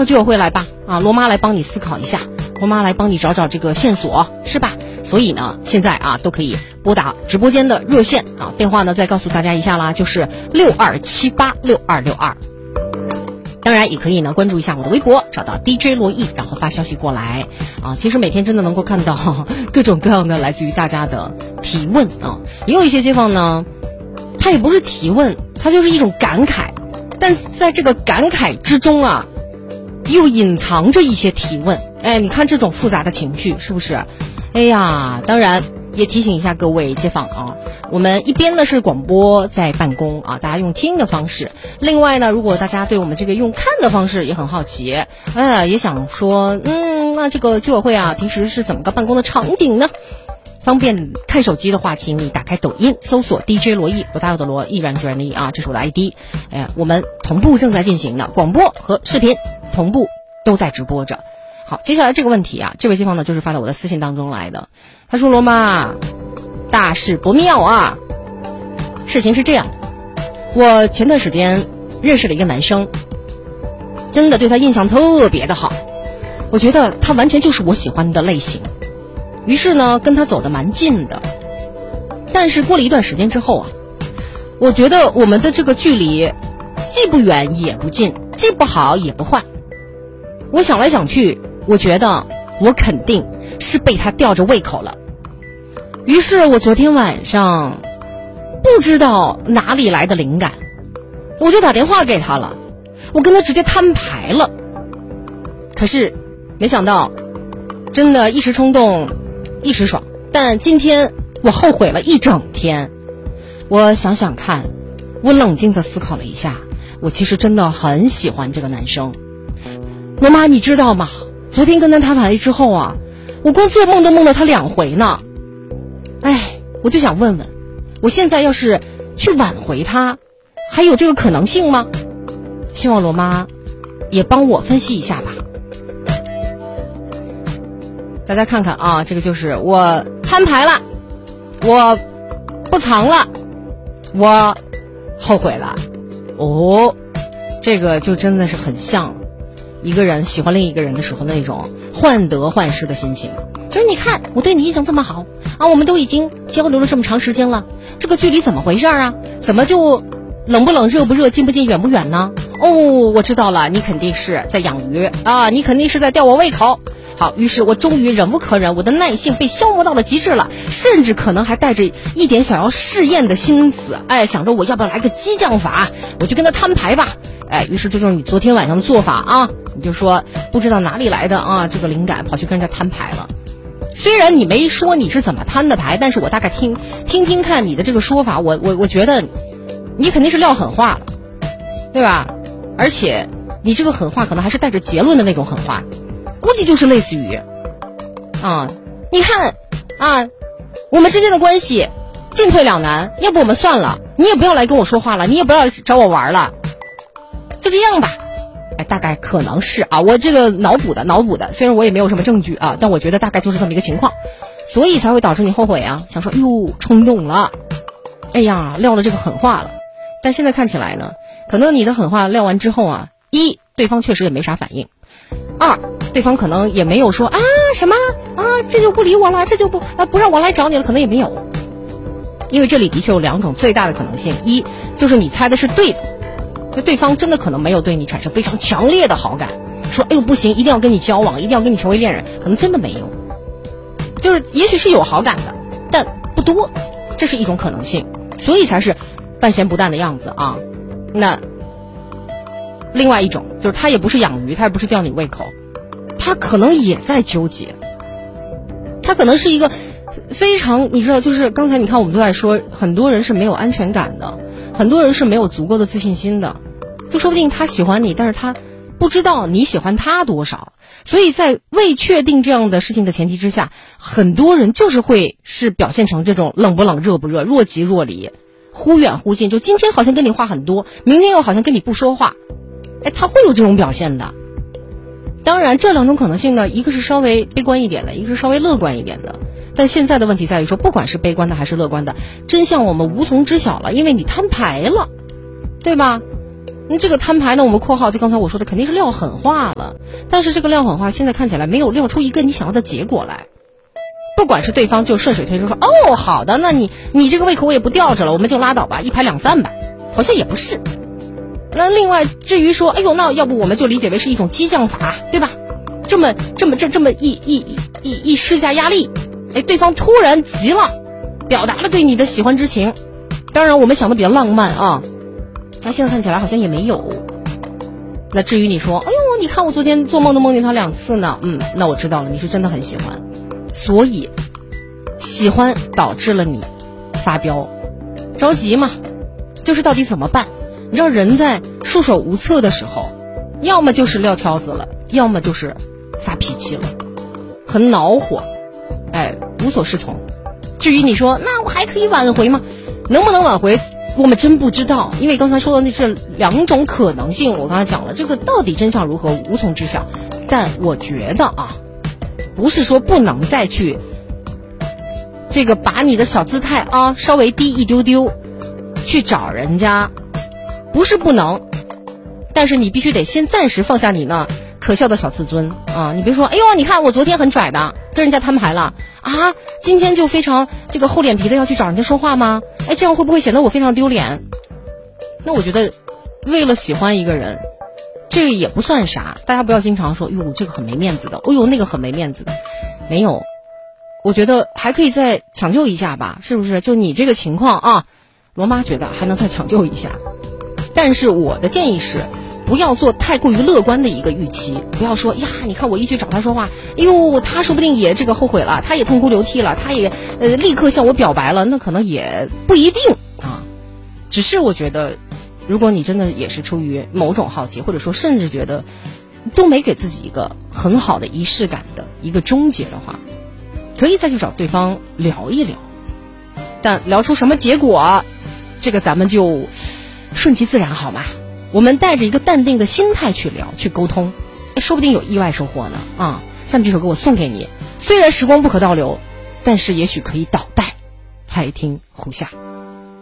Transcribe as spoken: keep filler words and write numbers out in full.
个居委会来吧，啊，罗妈来帮你思考一下，罗妈来帮你找找这个线索，是吧？所以呢，现在啊都可以拨打直播间的热线啊，电话呢再告诉大家一下啦，就是六二七八六二六二。当然也可以呢关注一下我的微博，找到 D J 罗毅，然后发消息过来啊。其实每天真的能够看到呵呵各种各样的来自于大家的提问啊，也有一些街坊呢，他也不是提问，他就是一种感慨，但在这个感慨之中啊，又隐藏着一些提问。哎，你看这种复杂的情绪是不是？哎呀，当然也提醒一下各位街坊啊，我们一边呢是广播在办公啊，大家用听的方式。另外呢，如果大家对我们这个用看的方式也很好奇，哎，也想说，嗯，那这个居委会啊，平时是怎么个办公的场景呢？方便看手机的话，请你打开抖音，搜索 D J 罗毅，罗大佑的罗，毅然决然的毅啊，这是我的 I D。哎，我们同步正在进行的广播和视频同步都在直播着。好，接下来这个问题啊，这位街坊呢就是发到我的私信当中来的。他说：“罗妈，大事不妙啊！事情是这样，我前段时间认识了一个男生，真的对他印象特别的好，我觉得他完全就是我喜欢的类型。于是呢，跟他走得蛮近的。但是过了一段时间之后啊，我觉得我们的这个距离既不远也不近，既不好也不坏。我想来想去，我觉得我肯定是被他吊着胃口了。于是我昨天晚上不知道哪里来的灵感，我就打电话给他了，我跟他直接摊牌了。可是没想到，真的一时冲动一时爽，但今天我后悔了一整天。我想想看，我冷静地思考了一下，我其实真的很喜欢这个男生。罗妈，你知道吗？昨天跟他摊牌之后啊，我光做梦都梦到他两回呢。哎，我就想问问，我现在要是去挽回他，还有这个可能性吗？希望罗妈也帮我分析一下吧。大家看看啊，这个就是我摊牌了，我不藏了，我后悔了。哦，这个就真的是很像一个人喜欢另一个人的时候那种患得患失的心情。就是你看我对你印象这么好啊，我们都已经交流了这么长时间了，这个距离怎么回事啊？怎么就冷不冷热不热近不近远不远呢？哦，我知道了，你肯定是在养鱼啊，你肯定是在吊我胃口。好，于是我终于忍无可忍，我的耐性被消磨到了极致了，甚至可能还带着一点想要试验的心思。哎，想着我要不要来个激将法，我就跟他摊牌吧。哎，于是这就是你昨天晚上的做法啊，你就说不知道哪里来的啊这个灵感，跑去跟人家摊牌了。虽然你没说你是怎么摊的牌，但是我大概听听听看你的这个说法，我我我觉得你肯定是撂狠话了，对吧？而且你这个狠话可能还是带着结论的那种狠话，估计就是类似于啊，你看啊，我们之间的关系进退两难，要不我们算了，你也不要来跟我说话了，你也不要找我玩了，就这样吧。哎，大概可能是啊，我这个脑补的脑补的，虽然我也没有什么证据啊，但我觉得大概就是这么一个情况，所以才会导致你后悔啊，想说哟冲动了，哎呀撂了这个狠话了。但现在看起来呢，可能你的狠话撂完之后啊，一对方确实也没啥反应，二对方可能也没有说啊什么啊这就不理我了，这就不啊不让我来找你了，可能也没有。因为这里的确有两种最大的可能性，一就是你猜的是对的，就对方真的可能没有对你产生非常强烈的好感，说哎呦不行一定要跟你交往，一定要跟你成为恋人，可能真的没有，就是也许是有好感的但不多，这是一种可能性，所以才是半咸不淡的样子啊。那另外一种就是他也不是养鱼，他也不是吊你胃口，他可能也在纠结，他可能是一个非常你知道，就是刚才你看我们都在说很多人是没有安全感的，很多人是没有足够的自信心的，就说不定他喜欢你，但是他不知道你喜欢他多少，所以在未确定这样的事情的前提之下，很多人就是会是表现成这种冷不冷热不热，若即若离，忽远忽近，就今天好像跟你话很多，明天又好像跟你不说话，哎，他会有这种表现的。当然这两种可能性呢，一个是稍微悲观一点的，一个是稍微乐观一点的，但现在的问题在于说，不管是悲观的还是乐观的，真相我们无从知晓了，因为你摊牌了，对吧？ 那这个摊牌呢，我们括号就刚才我说的肯定是撂狠话了，但是这个撂狠话现在看起来没有撂出一个你想要的结果来。不管是对方就顺水推舟说哦好的，那你你这个胃口我也不吊着了，我们就拉倒吧，一拍两散吧，好像也不是。那另外至于说哎呦那要不我们就理解为是一种激将法，对吧？这么这么这这么一一一一施加压力，哎，对方突然急了，表达了对你的喜欢之情。当然我们想的比较浪漫啊，那现在看起来好像也没有。那至于你说哎呦你看我昨天做梦都梦见他两次呢，嗯，那我知道了，你是真的很喜欢。所以喜欢导致了你发飙，着急嘛，就是到底怎么办？你知道人在束手无策的时候，要么就是撂挑子了，要么就是发脾气了，很恼火，哎，无所适从。至于你说那我还可以挽回吗？能不能挽回我们真不知道，因为刚才说的那是两种可能性，我刚才讲了，这个到底真相如何无从知晓。但我觉得啊，不是说不能再去这个把你的小姿态啊稍微低一丢丢去找人家，不是不能，但是你必须得先暂时放下你那可笑的小自尊啊！你别说哎呦你看我昨天很拽的跟人家摊牌了啊，今天就非常这个厚脸皮的要去找人家说话吗？哎，这样会不会显得我非常丢脸？那我觉得为了喜欢一个人，这个也不算啥，大家不要经常说哟这个很没面子的，哦哟那个很没面子的，没有，我觉得还可以再抢救一下吧，是不是？就你这个情况啊，罗妈觉得还能再抢救一下。但是我的建议是不要做太过于乐观的一个预期，不要说呀你看我一去找他说话，哎呦他说不定也这个后悔了，他也痛哭流涕了，他也呃立刻向我表白了，那可能也不一定啊。只是我觉得如果你真的也是出于某种好奇，或者说甚至觉得都没给自己一个很好的仪式感的一个终结的话，可以再去找对方聊一聊，但聊出什么结果，这个咱们就顺其自然好吗？我们带着一个淡定的心态去聊去沟通，说不定有意外收获呢啊！下面这首歌我送给你，虽然时光不可倒流，但是也许可以倒带。来听胡夏。